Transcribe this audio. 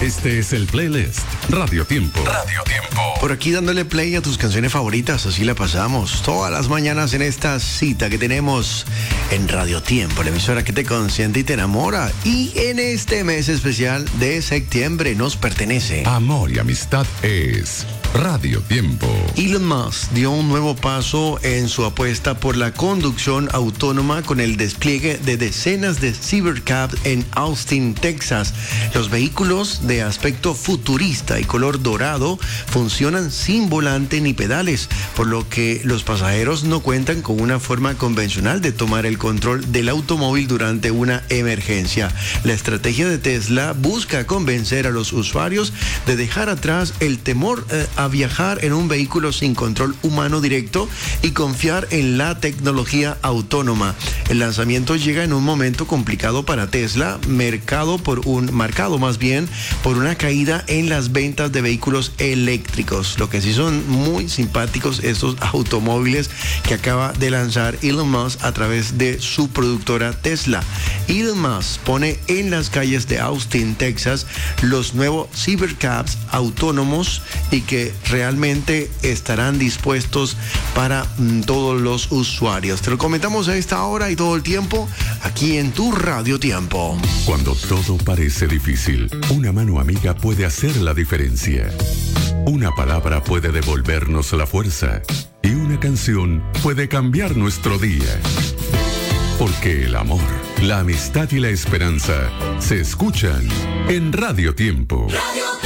Este es el playlist Radio Tiempo. Radio Tiempo. Por aquí dándole play a tus canciones favoritas, así la pasamos todas las mañanas en esta cita que tenemos en Radio Tiempo, la emisora que te consiente y te enamora. Y en este mes especial de septiembre nos pertenece Amor y amistad es Radio Tiempo. Elon Musk dio un nuevo paso en su apuesta por la conducción autónoma con el despliegue de decenas de Cybercab en Austin, Texas. Los vehículos de aspecto futurista y color dorado funcionan sin volante ni pedales, por lo que los pasajeros no cuentan con una forma convencional de tomar el control del automóvil durante una emergencia. La estrategia de Tesla busca convencer a los usuarios de dejar atrás el temor a viajar en un vehículo sin control humano directo y confiar en la tecnología autónoma. El lanzamiento llega en un momento complicado para Tesla, marcado más bien por una caída en las ventas de vehículos eléctricos. Lo que sí son muy simpáticos estos automóviles que acaba de lanzar Elon Musk a través de su productora Tesla. Elon Musk pone en las calles de Austin, Texas, los nuevos Cybercabs autónomos y que realmente estarán dispuestos para todos los usuarios. Te lo comentamos a esta hora y todo el tiempo aquí en tu Radio Tiempo. Cuando todo parece difícil, una mano amiga puede hacer la diferencia. Una palabra puede devolvernos la fuerza y una canción puede cambiar nuestro día. Porque el amor, la amistad y la esperanza se escuchan en Radio Tiempo. Radio